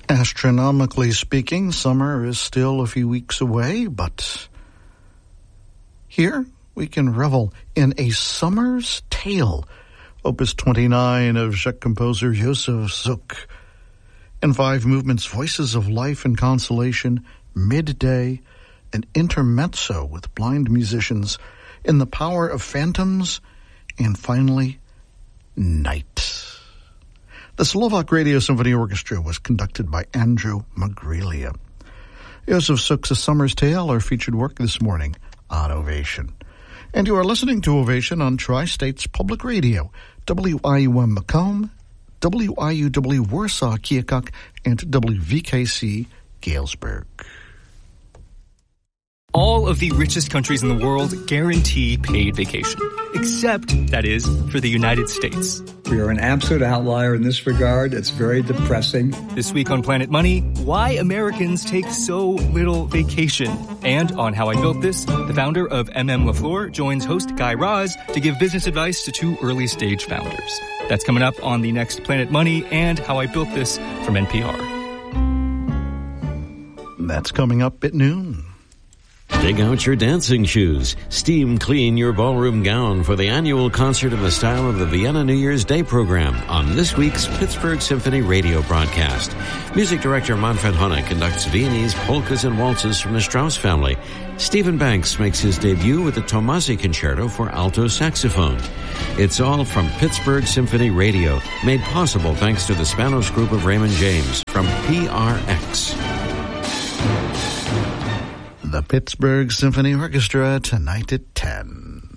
Astronomically speaking, summer is still a few weeks away, but here we can revel in A Summer's Tale, Opus 29 of Czech composer Josef Suk. In 5 movements, Voices of Life and Consolation, Midday, an intermezzo with blind musicians, In the Power of Phantoms, and finally, Night. The Slovak Radio Symphony Orchestra was conducted by Andrew Magrilia. Josef Suk's A Summer's Tale, our featured work this morning on Ovation. And you are listening to Ovation on Tri-States Public Radio, WIUM Macomb, WIUW Warsaw Keokuk, and WVKC Galesburg. All of the richest countries in the world guarantee paid vacation, except, that is, for the United States. We are an absolute outlier in this regard. It's very depressing. This week on Planet Money, why Americans take so little vacation. And on How I Built This, the founder of LaFleur joins host Guy Raz to give business advice to 2 early-stage founders. That's coming up on the next Planet Money and How I Built This from NPR. That's coming up at noon. Dig out your dancing shoes. Steam clean your ballroom gown for the annual Concert in the Style of the Vienna New Year's Day program on this week's Pittsburgh Symphony radio broadcast. Music director Manfred Honeck conducts Viennese polkas and waltzes from the Strauss family. Stephen Banks makes his debut with the Tomasi Concerto for alto saxophone. It's all from Pittsburgh Symphony Radio, made possible thanks to the Spanos Group of Raymond James from PRX. The Pittsburgh Symphony Orchestra tonight at 10.